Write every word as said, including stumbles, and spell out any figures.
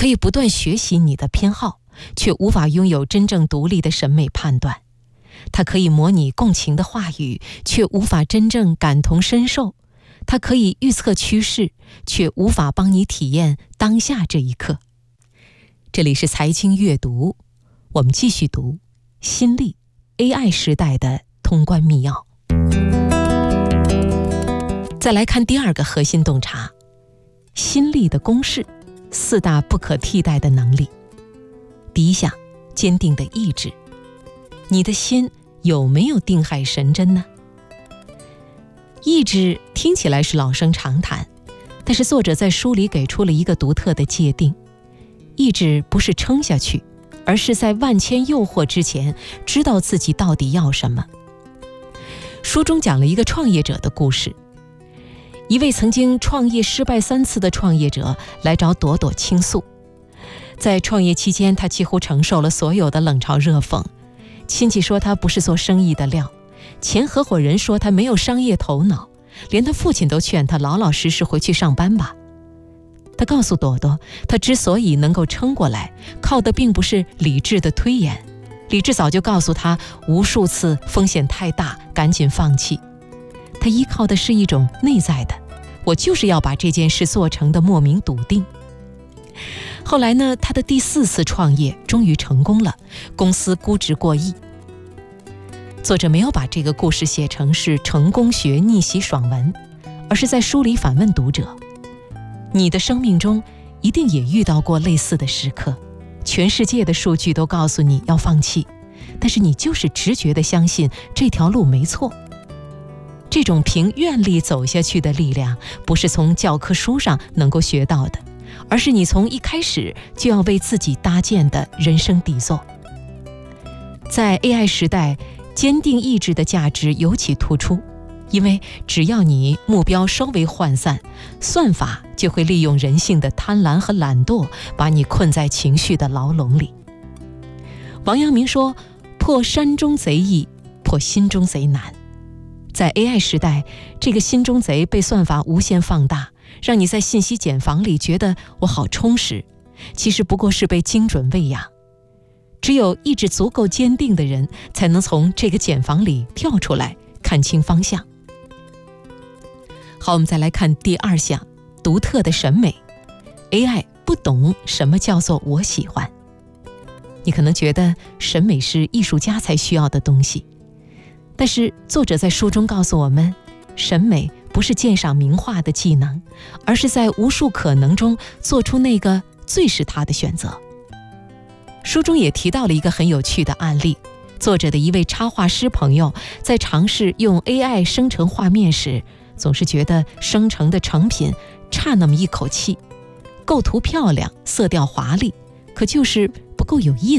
可以不断学习你的偏好，却无法拥有真正独立的审美判断。它可以模拟共情的话语，却无法真正感同身受。它可以预测趋势，却无法帮你体验当下这一刻。这里是财经阅读，我们继续读新力 A I 时代的通关密钥。再来看第二个核心洞察，新力的公式，四大不可替代的能力。第一项，坚定的意志。你的心有没有定海神针呢？意志听起来是老生常谈，但是作者在书里给出了一个独特的界定。意志不是撑下去，而是在万千诱惑之前，知道自己到底要什么。书中讲了一个创业者的故事。一位曾经创业失败三次的创业者来找朵朵倾诉。在创业期间，他几乎承受了所有的冷嘲热讽。亲戚说他不是做生意的料，前合伙人说他没有商业头脑，连他父亲都劝他老老实实回去上班吧。他告诉朵朵，他之所以能够撑过来，靠的并不是理智的推演，理智早就告诉他无数次风险太大，赶紧放弃。他依靠的是一种内在的，我就是要把这件事做成的莫名笃定。后来呢，他的第四次创业终于成功了，公司估值过亿。作者没有把这个故事写成是成功学逆袭爽文，而是在书里反问读者，你的生命中一定也遇到过类似的时刻，全世界的数据都告诉你要放弃，但是你就是直觉地相信这条路没错。这种凭愿力走下去的力量，不是从教科书上能够学到的，而是你从一开始就要为自己搭建的人生底座。在 A I 时代，坚定意志的价值尤其突出，因为只要你目标稍微涣散，算法就会利用人性的贪婪和懒惰，把你困在情绪的牢笼里。王阳明说，破山中贼易，破心中贼难。在 A I 时代，这个心中贼被算法无限放大，让你在信息茧房里觉得我好充实，其实不过是被精准喂养。只有意志足够坚定的人，才能从这个茧房里跳出来，看清方向。好，我们再来看第二项，独特的审美。 A I 不懂什么叫做我喜欢。你可能觉得审美是艺术家才需要的东西，但是作者在书中告诉我们，审美不是鉴赏名画的技能，而是在无数可能中做出那个最是他的选择。书中也提到了一个很有趣的案例，作者的一位插画师朋友在尝试用 A I 生成画面时，总是觉得生成的成品差那么一口气，构图漂亮，色调华丽，可就是不够有意